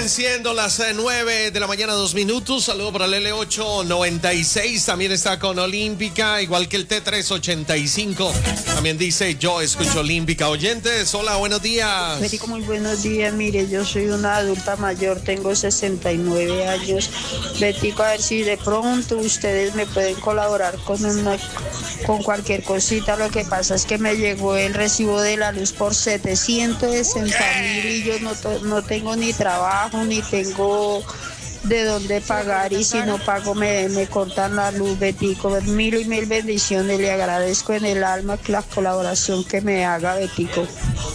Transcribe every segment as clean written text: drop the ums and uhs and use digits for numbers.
Vienen siendo las 9 de la mañana, 2 minutos. Saludo para el L896. También está con Olímpica, igual que el T385. También dice: yo escucho Olímpica. Oyentes, hola, buenos días. Federico, muy buenos días. Mire, yo soy una adulta mayor, tengo 69 años. Betico, a ver si de pronto ustedes me pueden colaborar con cualquier cosita. Lo que pasa es que me llegó el recibo de la luz por 760.000 y yo no tengo ni trabajo, ni tengo de dónde pagar, y si no pago me cortan la luz. Betico, mil y mil bendiciones, le agradezco en el alma la colaboración que me haga, Betico.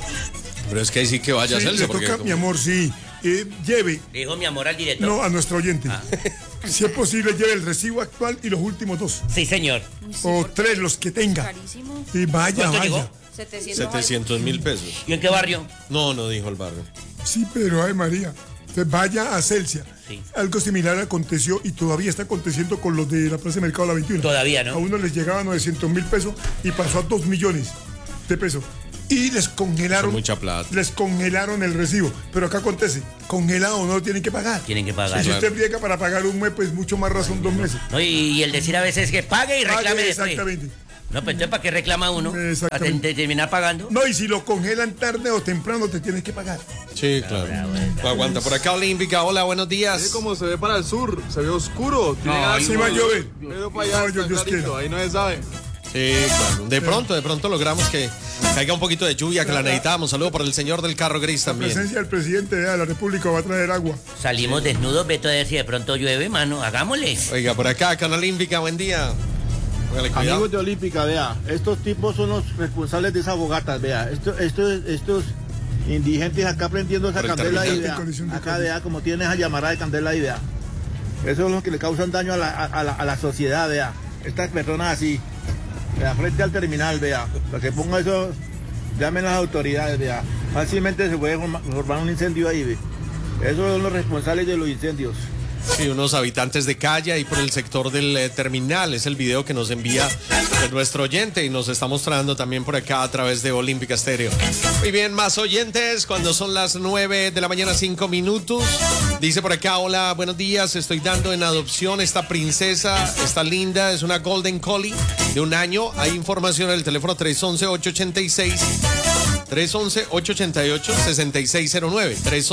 Pero es que ahí sí que vaya a hacerse. Le toca, mi amor, sí. Lleve. Dijo mi amor al director. No, a nuestro oyente. Si es posible, lleve el recibo actual y los últimos 2. Sí, señor. O 3, los que tenga. Y vaya. Llegó? 700.000 pesos. ¿Y en qué barrio? No dijo el barrio. Sí, pero ay María, usted vaya a Celsia. Sí. Algo similar aconteció y todavía está aconteciendo con los de la Plaza de Mercado La 21. Todavía, ¿no? A uno les llegaba 900.000 pesos y pasó a 2 millones de pesos. Y les congelaron. Mucha plata. Les congelaron el recibo. Pero acá acontece, congelado no lo tienen que pagar. Tienen que pagar. Si usted llega para pagar un mes, pues mucho más razón 2 meses. No, y el decir a veces que pague y reclame después. Exactamente. No, pero entonces, ¿para qué reclama uno? Exactamente. ¿A terminar pagando? No, y si lo congelan tarde o temprano, te tienes que pagar. Sí, claro. Aguanta por acá, Olímpica. Hola, buenos días. Mire cómo se ve para el sur, se ve oscuro. Así va a llover. Pero para allá, Dios quiera. ahí no se sabe. Sí, claro. De pronto logramos que caiga un poquito de lluvia, que la necesitamos. Saludo por el señor del carro gris La también. presencia del presidente de la República va a traer agua. Salimos desnudos, Beto, a ver si de pronto llueve, mano. Hagámosle. Oiga, por acá, con Olímpica, buen día. Póngale cuidado. Amigos de Olímpica, vea, estos tipos son los responsables de esas bogatas, vea. Estos indigentes acá prendiendo esa Por el candela ahí, terminal. vea. Acá, vea, como tiene esa llamarada de candela ahí, vea. Eso es lo que le causan daño a la sociedad, vea. Estas personas así, vea, frente al terminal, vea. Para que ponga eso, llamen a las autoridades, vea. Fácilmente se puede formar un incendio ahí, vea. Esos son los responsables de los incendios. Sí, unos habitantes de calle ahí por el sector del terminal. Es el video que nos envía nuestro oyente y nos está mostrando también por acá a través de Olímpica Estéreo. Muy bien, más oyentes cuando son las 9 de la mañana, 5 minutos. Dice por acá: hola, buenos días. Estoy dando en adopción esta princesa. Está linda, es una Golden Collie de 1 año. Hay información en el teléfono 311-886. 311-888-6609.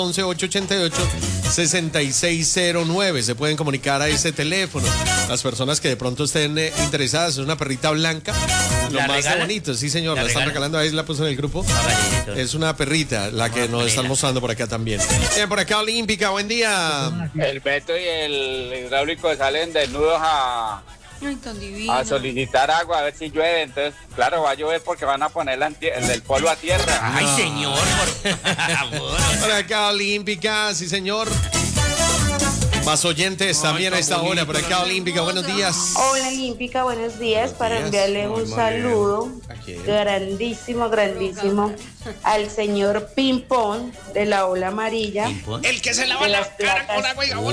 311-888-6609. Se pueden comunicar a ese teléfono. Las personas que de pronto estén interesadas en una perrita blanca. Lo más bonito, sí señor. La están regalando, ahí la puso en el grupo. Es una perrita la que nos están mostrando por acá también. Bien, por acá Olímpica, buen día. El Beto y el hidráulico salen desnudos a solicitar agua a ver si llueve. Entonces, claro, va a llover porque van a poner el polvo a tierra. Ay, señor, por favor. Por acá Olímpica, sí señor. Más oyentes también a esta hora. Por acá Olímpica, buenos días. Hola Olímpica, buenos días. Para enviarle un saludo grandísimo al señor Pimpón de la Ola Amarilla. El que se lava la cara con agua y jabón.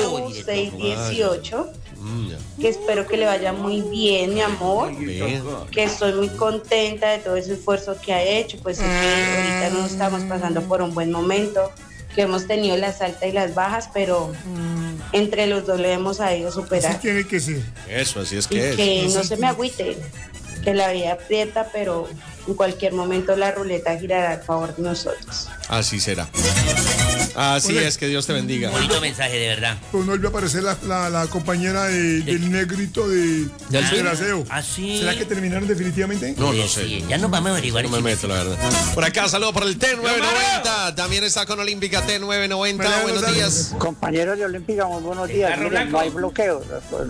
618. Que espero que le vaya muy bien, mi amor. Que estoy muy contenta de todo ese esfuerzo que ha hecho. Pues es que ahorita no estamos pasando por un buen momento, que hemos tenido las altas y las bajas, pero entre los dos lo hemos sabido superar. Así tiene que ser. Eso, así es Y que que es. no se me agüite, que la vida aprieta, pero en cualquier momento la ruleta girará a favor de nosotros. Así será. Así es, que Dios te bendiga. Bonito mensaje, de verdad. Pues no volvió a aparecer la compañera del negrito del aseo. ¿Ah, sí? ¿Será que terminaron definitivamente? No sé. Sí, ya nos vamos a averiguar. No me meto, la verdad. Por acá, saludo por el T990. También está con Olímpica T990. Buenos días. Compañeros de Olímpica, muy buenos días. Miren, no hay bloqueo.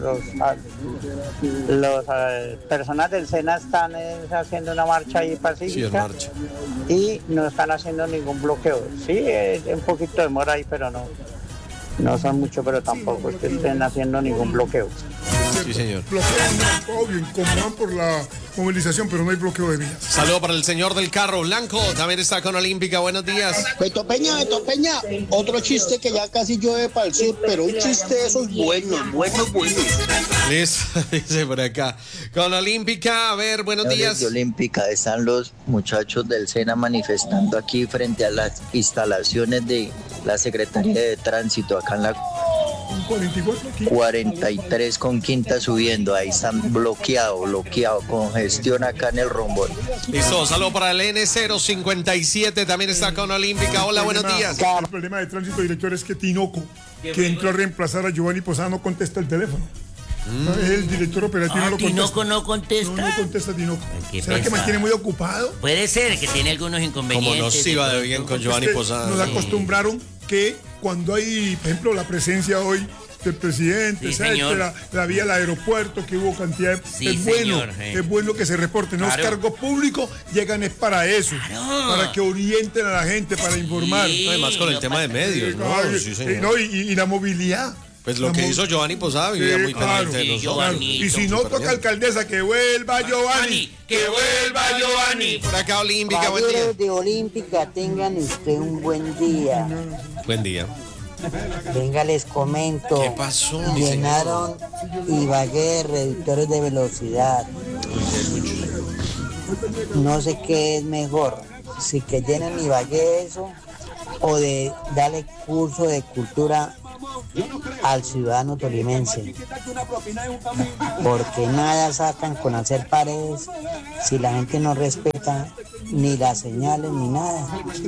Los personas del SENA están haciendo una marcha ahí pacífica. Sí, es marcha. Y no están haciendo ningún bloqueo. Sí, es un poquito de demora ahí, pero no son mucho, pero tampoco es que estén haciendo ningún bloqueo. Sí, señor. Bloquean, obvio, incomodan por la movilización, pero no hay bloqueo de vías. Saludo para el señor del carro blanco, también está con Olímpica, buenos días. Beto Peña, otro chiste que ya casi llueve para el sur, pero un chiste de esos buenos. Listo, dice por acá. Con Olímpica, a ver, buenos días. De Olímpica, están los muchachos del SENA manifestando aquí frente a las instalaciones de la Secretaría de Tránsito, acá en la 43 con quinta subiendo, ahí están bloqueado, congestión acá en el rombón. Listo, saludo para el N057, también está con Olímpica. Hola, buenos días. El problema de tránsito, director, es que Tinoco, que entró a reemplazar a Giovanni Posada, no contesta el teléfono. El director operativo no lo contesta. ¿Tinoco no contesta? No contesta Tinoco. ¿Será que mantiene muy ocupado? Puede ser que tiene algunos inconvenientes. Como nos iba de bien con Giovanni Posada. Nos acostumbraron que cuando hay, por ejemplo, la presencia hoy del presidente, la vía al aeropuerto, que hubo cantidad de... es bueno que se reporten. Los cargos públicos llegan es para eso, para que orienten a la gente, para informar. Además con el tema de medios, y la movilidad. Pues lo que hizo Giovanni Posada vivía muy pendiente de nosotros. Y si no toca alcaldesa, que vuelva Giovanni. Que vuelva Giovanni. Por acá Olímpica, buen día. Caballeros de Olímpica, tengan usted un buen día. Buen día. Venga, les comento. ¿Qué pasó? Llenaron Ibagué reductores de velocidad. No sé qué es mejor, si que llenen Ibagué eso o de darle curso de cultura al ciudadano tolimense, porque nada sacan con hacer paredes si la gente no respeta ni las señales ni nada.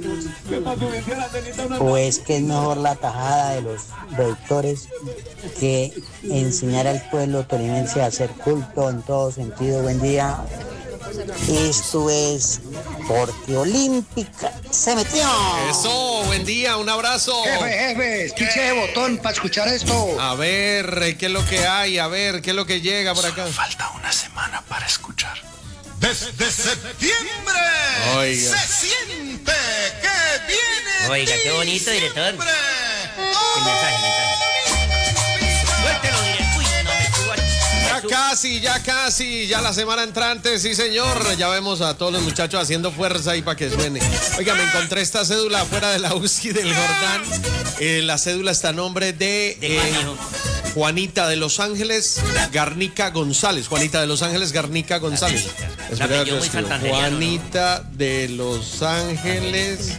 O es que es mejor la tajada de los reductores que enseñar al pueblo tolimense a hacer culto en todo sentido. Buen día. Esto es Porque Olímpica se metió. Eso, buen día, un abrazo. Jefe, pinche botón para escuchar esto. A ver, ¿qué es lo que hay? A ver, ¿qué es lo que llega por acá? Falta una semana para escuchar. Desde septiembre se siente que viene. Oiga, qué bonito, director. El mensaje. Suéltelo, director. Ya casi, ya la semana entrante, sí señor. Ya vemos a todos los muchachos haciendo fuerza ahí para que suene. Oiga, me encontré esta cédula afuera de la UCI del Jordán. La cédula está a nombre de Juanita de Los Ángeles Garnica González. Juanita de Los Ángeles Garnica González. Juanita de Los Ángeles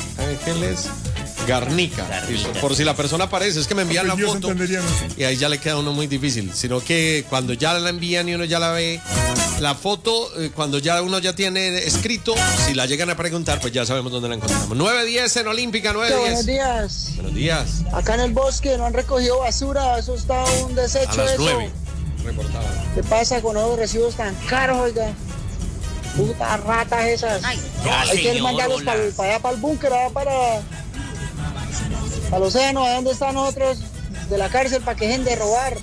Garnica. Por si la persona aparece, es que me envían la foto y ahí ya le queda a uno muy difícil. Sino que cuando ya la envían y uno ya la ve, la foto, cuando ya uno ya tiene escrito, si la llegan a preguntar, pues ya sabemos dónde la encontramos. 9:10 en Olímpica, 9:10. Buenos días. Buenos días. Acá en el bosque no han recogido basura, eso está un desecho. A las eso. 9 reportaba. ¿Qué pasa con esos recibos tan caros, oiga? Putas ratas esas. Hay que mandarlos para allá, para el búnker, allá para el océano, ¿a dónde están nosotros? De la cárcel, para que dejen de robar.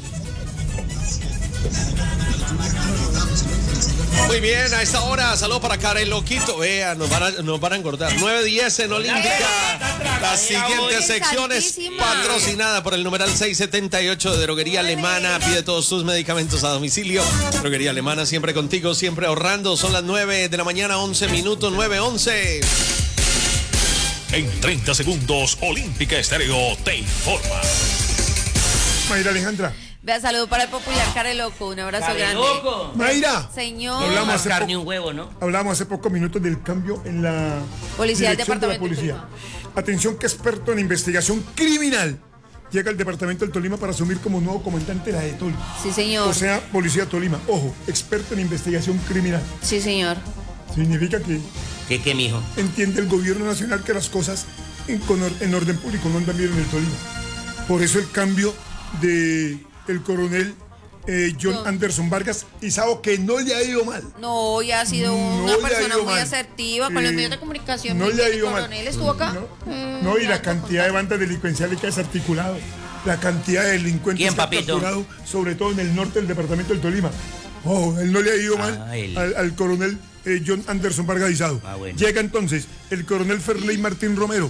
Muy bien, a esta hora, saludos para Karen Loquito. Vea, nos van a engordar. 9:10 en Olímpica. La siguiente sección es patrocinada por el numeral 678 de Droguería Alemana. Pide todos tus medicamentos a domicilio. Droguería Alemana, siempre contigo, siempre ahorrando. Son las 9 de la mañana, 11 minutos, 9:11. En 30 segundos, Olímpica Estéreo te informa. Mayra Alejandra. Vea, saludo para el popular Care Loco, un abrazo grande. Loco. Mayra. Señor. Hablamos hace carne un huevo, ¿no? Hablamos hace pocos minutos del cambio en la Policía del dirección de la Departamento policía. Atención, que experto en investigación criminal llega al departamento del Tolima para asumir como nuevo comandante la de Tolima. Sí, señor. O sea, Policía Tolima. Ojo, experto en investigación criminal. Sí, señor. Significa que ¿Qué, mijo? entiende el gobierno nacional que las cosas en orden público no andan bien en el Tolima. Por eso el cambio de el coronel John Anderson Vargas Izao, que no le ha ido mal. No, ya ha sido una persona muy asertiva con los medios de comunicación. No le ha ido mal. ¿El coronel estuvo acá? No, y la cantidad de bandas delincuenciales que ha desarticulado, la cantidad de delincuentes que ha capturado, sobre todo en el norte del departamento del Tolima. Él no le ha ido mal al coronel John Anderson Vargas Izao. Bueno. Llega entonces el coronel Ferley Martín Romero,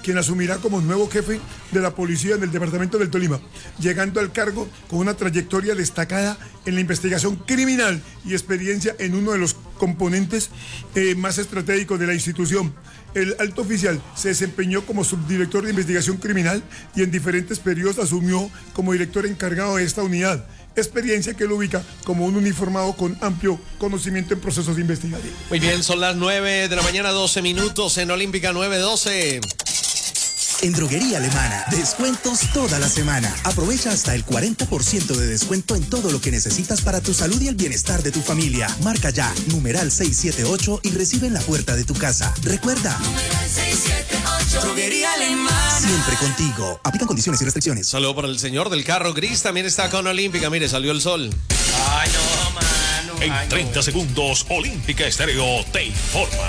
quien asumirá como nuevo jefe de la policía del departamento del Tolima, llegando al cargo con una trayectoria destacada en la investigación criminal y experiencia en uno de los componentes más estratégicos de la institución. El alto oficial se desempeñó como subdirector de investigación criminal y en diferentes periodos asumió como director encargado de esta unidad, experiencia que lo ubica como un uniformado con amplio conocimiento en procesos investigativos. Muy bien, son las 9 de la mañana, 12 minutos en Olímpica 9:12. En Droguería Alemana, descuentos toda la semana. Aprovecha hasta el 40% de descuento en todo lo que necesitas para tu salud y el bienestar de tu familia. Marca ya, numeral 678 y recibe en la puerta de tu casa. Recuerda, numeral 678. Droguería Alemana. Siempre contigo. Aplican condiciones y restricciones. Saludo para el señor del carro gris, también está con Olímpica. Mire, salió el sol. Ay, no, mano. En 30 segundos, Olímpica Estéreo te informa.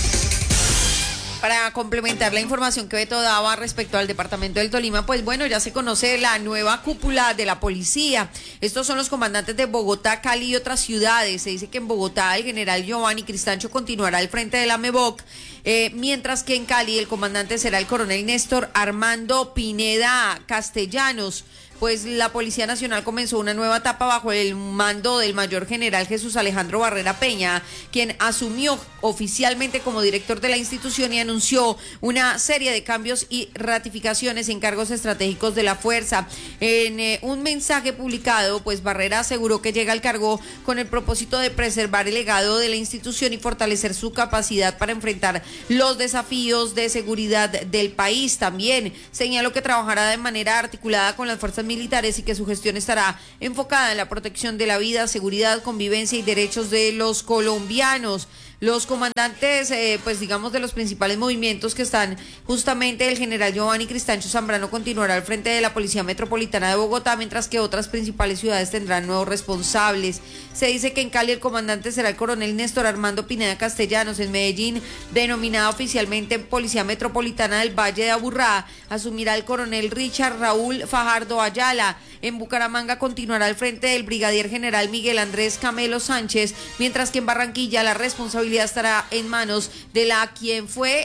Para complementar la información que Beto daba respecto al departamento del Tolima, pues bueno, ya se conoce la nueva cúpula de la policía. Estos son los comandantes de Bogotá, Cali y otras ciudades. Se dice que en Bogotá el general Giovanni Cristancho continuará al frente de la MEBOC, mientras que en Cali el comandante será el coronel Néstor Armando Pineda Castellanos. Pues la Policía Nacional comenzó una nueva etapa bajo el mando del mayor general Jesús Alejandro Barrera Peña, quien asumió oficialmente como director de la institución y anunció una serie de cambios y ratificaciones en cargos estratégicos de la fuerza. En un mensaje publicado, pues Barrera aseguró que llega al cargo con el propósito de preservar el legado de la institución y fortalecer su capacidad para enfrentar los desafíos de seguridad del país. También señaló que trabajará de manera articulada con las fuerzas militares y que su gestión estará enfocada en la protección de la vida, seguridad, convivencia y derechos de los colombianos. Los comandantes, pues digamos, de los principales movimientos que están justamente el general Giovanni Cristancho Zambrano continuará al frente de la Policía Metropolitana de Bogotá, mientras que otras principales ciudades tendrán nuevos responsables. Se dice que en Cali el comandante será el coronel Néstor Armando Pineda Castellanos. En Medellín, denominada oficialmente Policía Metropolitana del Valle de Aburrá, asumirá el coronel Richard Raúl Fajardo Ayala. En Bucaramanga continuará al frente del brigadier general Miguel Andrés Camelo Sánchez, mientras que en Barranquilla la responsabilidad estará en manos de quien fue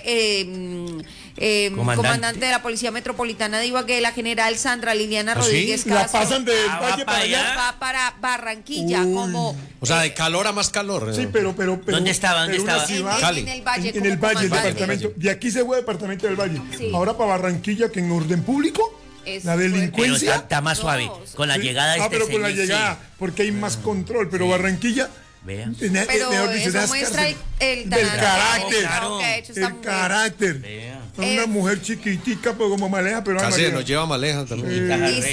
comandante de la Policía Metropolitana de Ibagué, la general Sandra Liliana Rodríguez Castro. La pasan del Valle para allá. Va para Barranquilla, como... O sea, de calor a más calor. Sí, pero ¿Dónde estaba? Cali. En el Valle. En el Valle, el departamento. De aquí se fue departamento del Valle. Sí. Ahora para Barranquilla, que en orden público... La delincuencia pero está más suave con la llegada de pero con la llegada, porque hay más control, pero Barranquilla pero eso muestra el carácter, claro. El carácter. Una mujer chiquitica, pero como maleja, pero casi nos lleva maleja también.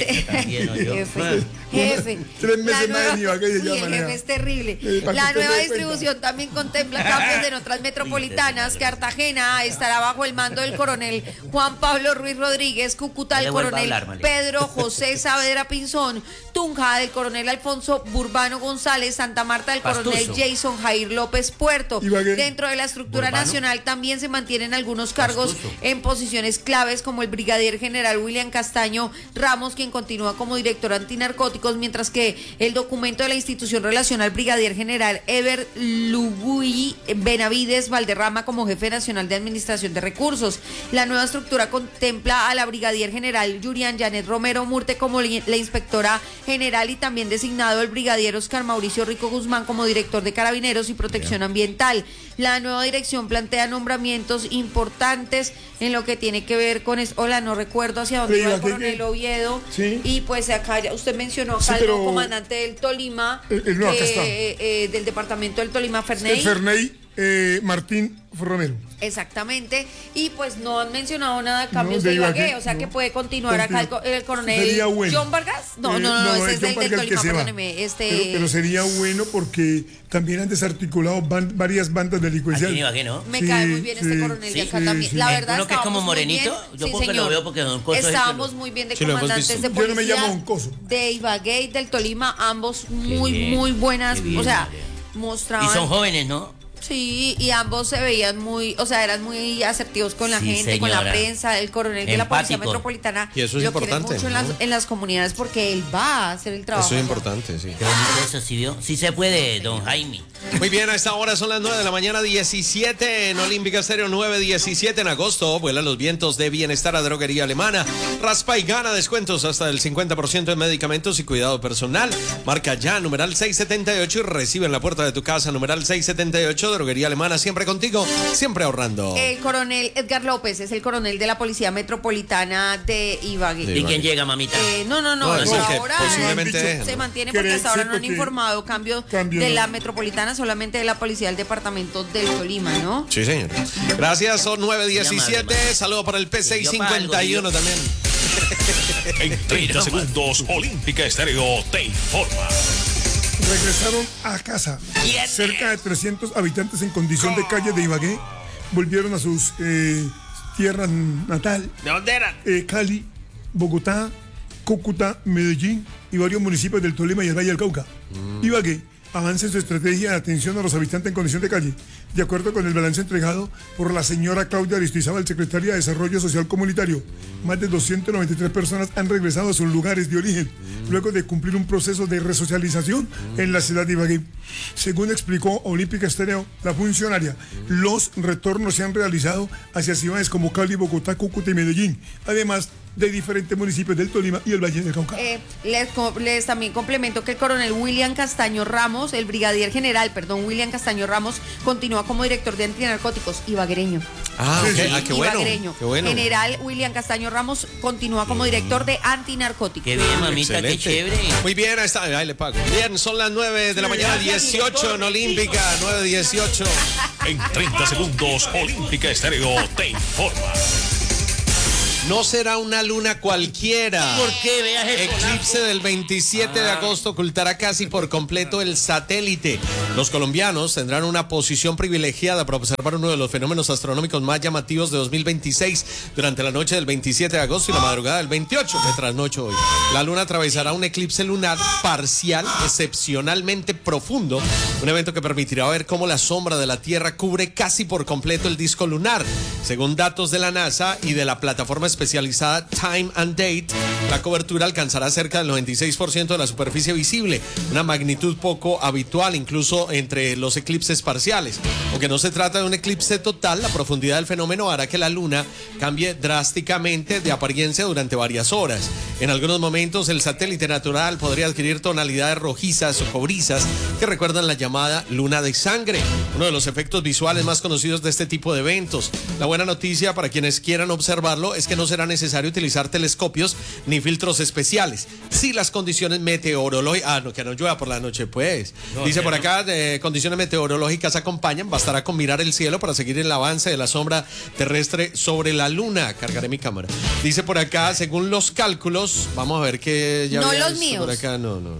Jefe. 3 meses más de Ibagué y el jefe es terrible. La nueva distribución también contempla cambios en otras metropolitanas. Cartagena estará bajo el mando del coronel Juan Pablo Ruiz Rodríguez, Cúcuta del coronel Pedro José Saavedra Pinzón, Tunja del coronel Alfonso Burbano González, Santa Marta del coronel Jason Jair López Puerto. Dentro de la estructura nacional también se mantienen algunos cargos en posiciones claves, como el brigadier general William Castaño Ramos, quien continúa como director antinarcóticos, mientras que el documento de la institución relaciona al brigadier general Ever Luguy Benavides Valderrama como jefe nacional de administración de recursos. La nueva estructura contempla a la brigadier general Yurian Janet Romero Murte como la inspectora general y también designado el brigadier Oscar Mauricio Rico Guzmán como director de Carabineros y Protección Ambiental. La nueva dirección plantea nombramientos importantes en lo que tiene que ver con no recuerdo hacia dónde iba el coronel Oviedo. Sí. Y pues acá usted mencionó acá el comandante del Tolima, del departamento del Tolima, Ferney Martín Romero. Exactamente, y pues no han mencionado nada de cambios de Ibagué, o sea que puede continuar acá el coronel John Vargas. No, ese es del Tolima, perdóneme. Pero sería bueno porque también han desarticulado varias bandas delincuenciales. Ibagué, ¿no? Me cae muy bien este coronel de acá también. La verdad, uno que es como morenito, yo porque lo veo porque Don Coso estábamos muy bien de comandantes de policía. Yo no me llamo Don Coso. De Ibagué y del Tolima, ambos muy buenas, o sea, mostraban. Y son jóvenes, ¿no? Sí, y ambos se veían muy, o sea, eran muy asertivos con la gente, señora. con la prensa. El coronel de la Policía Metropolitana y eso es lo importante, quieren mucho en las comunidades porque él va a hacer el trabajo. Eso es importante, sí. Eso sí vio. Sí se puede, don Jaime. Muy bien, a esta hora son las 9 de la mañana, 17 en Olímpica Estéreo, 9:17 en agosto. Vuelan los vientos de bienestar a Droguería Alemana. Raspa y gana descuentos hasta el 50% en medicamentos y cuidado personal. Marca ya, numeral 678 y recibe en la puerta de tu casa, numeral 678, Droguería Alemana, siempre contigo, siempre ahorrando. El coronel Edgar López es el coronel de la Policía Metropolitana de Ibagué. ¿Y quién llega, mamita? No, ahora se mantiene porque hasta ahora no han informado cambio de la Metropolitana, solamente de la Policía del Departamento del Tolima, ¿no? Sí, señor. Gracias, son 9:17. Saludo para el P651 también. En 30 segundos, Olímpica Estéreo te informa. Regresaron a casa. Cerca de 300 habitantes en condición de calle de Ibagué volvieron a sus tierras natal. ¿De dónde eran? Cali, Bogotá, Cúcuta, Medellín y varios municipios del Tolima y el Valle del Cauca. Ibagué avanza en su estrategia de atención a los habitantes en condición de calle. De acuerdo con el balance entregado por la señora Claudia Aristizábal, secretaria de Desarrollo Social Comunitario, más de 293 personas han regresado a sus lugares de origen luego de cumplir un proceso de resocialización en la ciudad de Ibagué. Según explicó Olímpica Estéreo, la funcionaria, los retornos se han realizado hacia ciudades como Cali, Bogotá, Cúcuta y Medellín, además de diferentes municipios del Tolima y el Valle del Cauca. Les también complemento que el coronel William Castaño Ramos, el brigadier general, William Castaño Ramos, continúa como director de antinarcóticos ibaguereño. Qué bueno. Qué bueno. General William Castaño Ramos continúa como director de antinarcóticos. Qué bien, mamita, excelente. Qué chévere. Muy bien, ahí le pago. Bien, son las 9 de la mañana, 18 en Olímpica, 9:18. En 30 segundos, Olímpica Estéreo te informa. No será una luna cualquiera. ¿Por qué? Veas el eclipse del 27 de agosto ocultará casi por completo el satélite. Los colombianos tendrán una posición privilegiada para observar uno de los fenómenos astronómicos más llamativos de 2026 durante la noche del 27 de agosto y la madrugada del 28, de trasnocho hoy. La luna atravesará un eclipse lunar parcial excepcionalmente profundo, un evento que permitirá ver cómo la sombra de la Tierra cubre casi por completo el disco lunar. Según datos de la NASA y de la plataforma especializada Time and Date, la cobertura alcanzará cerca del 96% de la superficie visible, una magnitud poco habitual incluso entre los eclipses parciales. Aunque no se trata de un eclipse total, la profundidad del fenómeno hará que la luna cambie drásticamente de apariencia durante varias horas. En algunos momentos el satélite natural podría adquirir tonalidades rojizas o cobrizas que recuerdan la llamada luna de sangre, uno de los efectos visuales más conocidos de este tipo de eventos. La buena noticia para quienes quieran observarlo es que no será necesario utilizar telescopios ni filtros especiales. Si las condiciones meteorológicas, que no llueva por la noche, pues. Dice por acá, condiciones meteorológicas acompañan, bastará con mirar el cielo para seguir el avance de la sombra terrestre sobre la luna. Cargaré mi cámara. Dice por acá, según los cálculos, vamos a ver que ya no los míos. Por acá, no. No.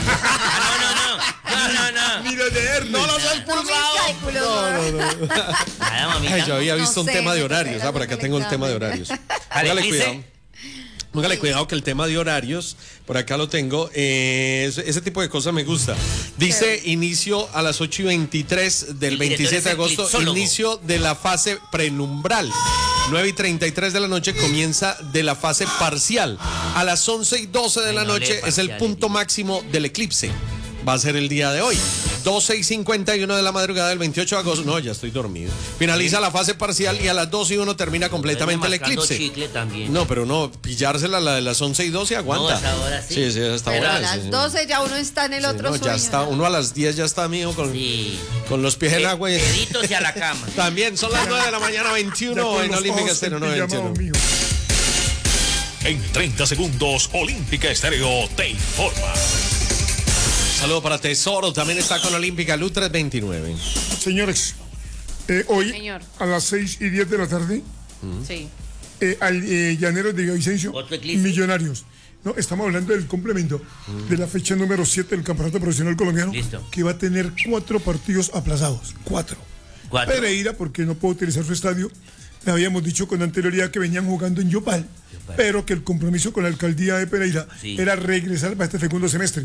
Ni los de Ernest. No los has pulsado. No. Nada, mamita. Ay, yo había visto un tema de horarios. Por acá tengo el tema de horarios. Póngale cuidado. Póngale cuidado que el tema de horarios, por acá lo tengo, ese tipo de cosas me gusta. Dice inicio a las 8:23 del 27 de agosto, inicio de la fase prenumbral. 9:33 de la noche comienza de la fase parcial. A las 11:12 de la noche es el punto máximo del eclipse. Va a ser el día de hoy. 12:51 de la madrugada del 28 de agosto. No, ya estoy dormido. Finaliza la fase parcial y a las 2:01 termina completamente el eclipse. Chicle también. No, pero no, pillársela la de las 11:12 aguanta. No, hasta ahora sí. Sí, hasta pero ahora. a las 12 ya uno está en el otro sueño. Ya está, uno a las 10 ya está mío con los pies en agua. Deditos hacia la cama. También son las 9 de la mañana, 21 en Olímpica Estéreo, 9:21. En 30 segundos, Olímpica Estéreo te informa. Saludo para Tesoro, también está con Olímpica, Luz 329. Señores, hoy a las 6:10 de la tarde, sí. Al Llaneros de Villavicencio, Millonarios. No, estamos hablando del complemento de la fecha número 7 del Campeonato Profesional Colombiano. Listo. Que va a tener 4 partidos aplazados. 4. Pereira, porque no puede utilizar su estadio. Le habíamos dicho con anterioridad que venían jugando en Yopal, pero que el compromiso con la alcaldía de Pereira era regresar para este segundo semestre.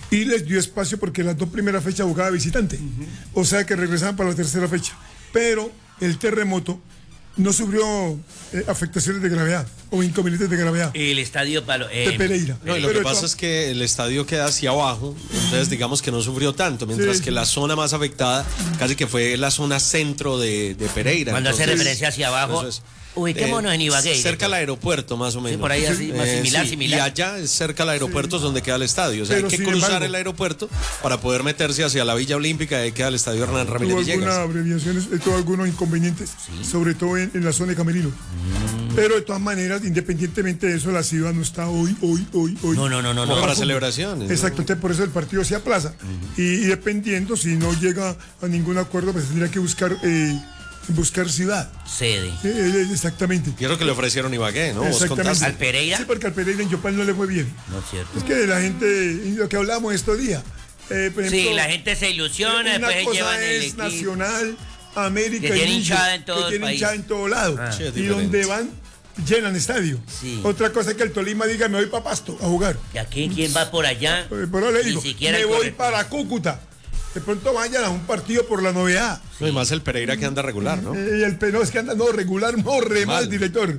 y les dio espacio porque las 2 primeras fechas jugaba visitante. O sea que regresaban para la tercera fecha. Pero el terremoto no sufrió afectaciones de gravedad o inconvenientes de gravedad. El estadio de Pereira. No, y lo que pasa es que el estadio queda hacia abajo, entonces digamos que no sufrió tanto, mientras que la zona más afectada casi que fue la zona centro de Pereira. Cuando hace referencia hacia abajo, ubiquémonos en Ibagué. Cerca al aeropuerto, más o menos. Sí, por ahí así, más similar. Y allá es cerca al aeropuerto, es donde queda el estadio. O sea, hay que cruzar el aeropuerto para poder meterse hacia la Villa Olímpica, ahí queda el estadio Hernán Ramírez Villegas. Tuvo algunos inconvenientes, sobre todo en la zona de Camerino. Pero de todas maneras, independientemente de eso, la ciudad no está hoy. No, para celebraciones. Exacto, entonces por eso el partido se aplaza. Y dependiendo, si no llega a ningún acuerdo, pues tendría que buscar ciudad. Sede. Exactamente. Y es lo que le ofrecieron Ibagué, ¿no? Exactamente. ¿Al Pereira? Sí, porque al Pereira en Yopal no le fue bien. No es cierto. Es que la gente, lo que hablamos estos días. Por ejemplo, sí, la gente se ilusiona, después se llevan el equipo. Nacional, América, que tiene hinchada en todo el país. Hinchada en todo lado. Y donde van, llenan estadio. Sí. Otra cosa es que el Tolima diga, me voy para Pasto a jugar. ¿Y aquí quién va por allá? Por ahora le digo, me voy para Cúcuta. De pronto vayan a un partido por la novedad. No, y más el Pereira que anda regular, ¿no? No, es que anda regular, re mal, director.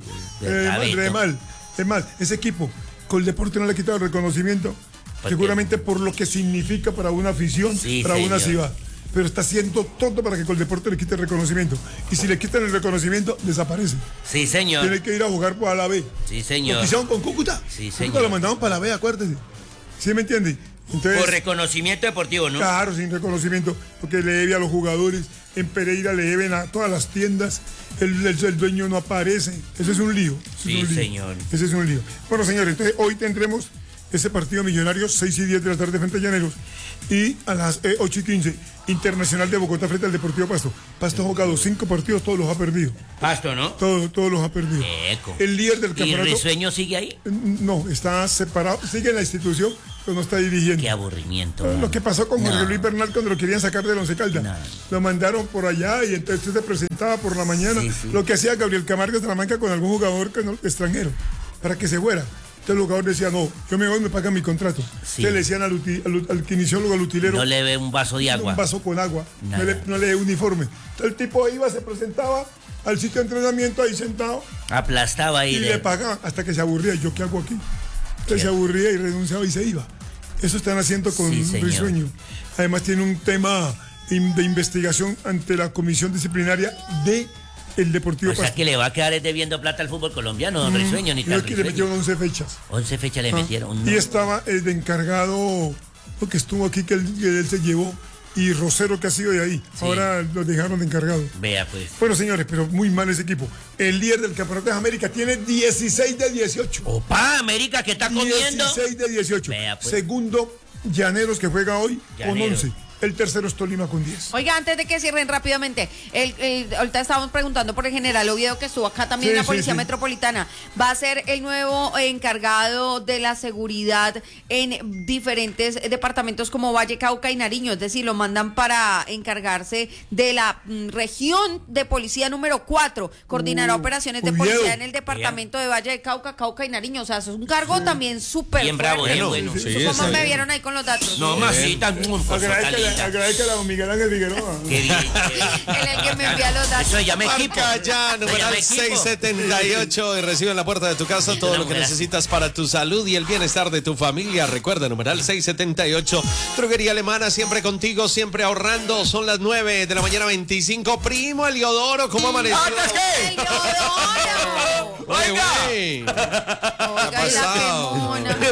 Re mal. Es mal, ese equipo, con el deporte no le ha quitado el reconocimiento, seguramente por lo que significa para una afición, para una ciudad. Pero está haciendo todo para que con el deporte le quite el reconocimiento. Y si le quitan el reconocimiento, desaparece. Sí, señor. Tiene que ir a jugar para la B. Sí, señor. Lo que hicieron con Cúcuta. Sí, señor. Cúcuta lo mandaron para la B, acuérdese. ¿Sí me entiende? Entonces, por reconocimiento deportivo, ¿no? Claro, sin reconocimiento, porque le debe a los jugadores, en Pereira le deben a todas las tiendas, el dueño no aparece, eso es un lío. Señor. Ese es un lío. Bueno, señores, entonces hoy tendremos ese partido Millonarios, 6 y 10 de la tarde frente a Llaneros, y a las 8 y 15, Internacional de Bogotá frente al Deportivo Pasto. Pasto ha jugado 5 partidos, todos los ha perdido. Pasto, ¿no? Todos los ha perdido. El líder del campeonato. ¿Y Risueño sigue ahí? No, está separado, sigue en la institución, pero no está dirigiendo. Qué aburrimiento. Lo que pasó con Jorge Luis Bernal cuando lo querían sacar del Once Caldas. Lo mandaron por allá y entonces se presentaba por la mañana. Lo que hacía Gabriel Camargo de Salamanca con algún jugador extranjero, para que se fuera. Entonces el jugador decía, no, yo me voy, me pagan mi contrato. Entonces le decían al kinesiólogo, al utilero, no le ve un vaso de agua. Un vaso con agua, no le dé uniforme. Entonces el tipo iba, se presentaba al sitio de entrenamiento ahí sentado. Aplastaba ahí. Y le pagaban hasta que se aburría. ¿Yo qué hago aquí? Entonces se aburría y renunciaba y se iba. Eso están haciendo con Risueño. Además tiene un tema de investigación ante la comisión disciplinaria de el Deportivo Pasto. O sea que le va a quedar debiendo plata al fútbol colombiano, don Risueño, ni tal. Le metieron 11 fechas. 11 fechas le metieron. No. Y estaba el de encargado, lo que estuvo aquí, que él se llevó, y Rosero, que ha sido de ahí. Ahora lo dejaron de encargado. Vea pues. Bueno, señores, pero muy mal ese equipo. El líder del campeonato de América tiene 16 de 18. ¡Opa, América, que está comiendo! 16 de 18. Vea pues. Segundo, Llaneros, que juega hoy, con 11. El tercero es Tolima con 10. Oiga, antes de que cierren rápidamente, ahorita estábamos preguntando por el general Oviedo, que estuvo acá también en la Policía Metropolitana. Va a ser el nuevo encargado de la seguridad en diferentes departamentos como Valle, Cauca y Nariño. Es decir, lo mandan para encargarse de la región de policía número 4. Coordinará operaciones de policía en el departamento de Valle de Cauca, Cauca y Nariño. O sea, eso es un cargo también súper bien bravo, bueno. ¿Cómo me vieron ahí con los datos? No, masita, agradezca a don Miguel Ángel Figueroa. Él es el que me envía los datos. Eso llama equipo. Marca ya, numeral 678 y recibe en la puerta de tu casa todo lo que necesitas para tu salud y el bienestar de tu familia. Recuerda, numeral 678, Droguería Alemana, siempre contigo, siempre ahorrando. Son las 9 de la mañana, 25. Primo Eliodoro, ¿cómo amaneció? ¡Eliodoro! Oiga, ¿qué ha pasado?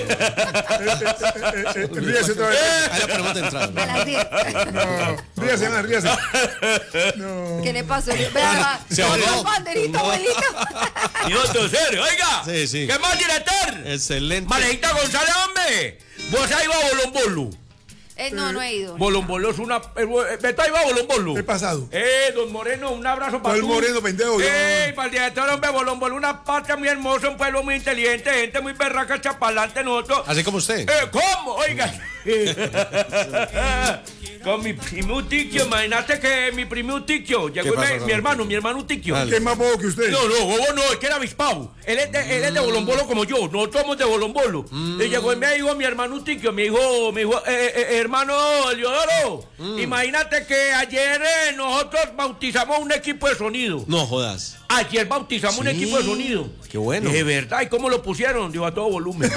Ríase otra vez. Ahí la ponemos de entrada. No, ríase. No. ¿Qué le pasó? Se ahogó. Banderita, abuelita. Y otro serio, oiga. Sí. ¿Qué más, director? Excelente. Manejita González, hombre. Vos ahí va Bolombolo. No he ido. Bolombolo es una. Beto ahí va Bolombolo. ¿Qué pasado? Don Moreno, un abrazo para tú. Moreno, pendejo. Para el director, hombre, Bolombolo, una patria muy hermosa, un pueblo muy inteligente, gente muy berraca, chapalante, nosotros. Así como usted. ¿Cómo? Oiga. Con mi primo Tiquio, imagínate que mi primo Tiquio llegó mi hermano Tiquio. ¿Qué es más bobo que usted? No, bobo no, es que era avispado. Él es de Bolombolo como yo, nosotros somos de Bolombolo. Y llegó y me dijo mi hermano Tiquio, me dijo, hermano Eliodoro, imagínate que ayer nosotros bautizamos un equipo de sonido. No jodas. Ayer bautizamos un equipo de sonido. Qué bueno. De verdad, ¿y cómo lo pusieron? Digo, a todo volumen.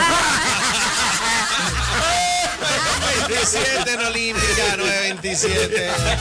9:27 en Olímpica, 9:27.